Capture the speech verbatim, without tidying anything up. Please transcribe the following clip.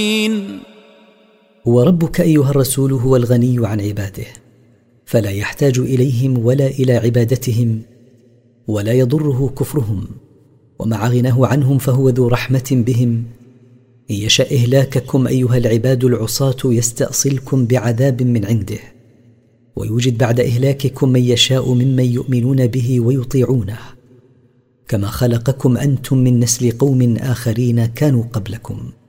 وربك أيها الرسول هو الغني عن عباده، فلا يحتاج إليهم ولا إلى عبادتهم، ولا يضره كفرهم، ومع غناه عنهم فهو ذو رحمة بهم. إن يشاء إهلاككم أيها العباد العصاة يستأصلكم بعذاب من عنده، ويوجد بعد إهلاككم من يشاء ممن يؤمنون به ويطيعونه، كما خلقكم أنتم من نسل قوم آخرين كانوا قبلكم.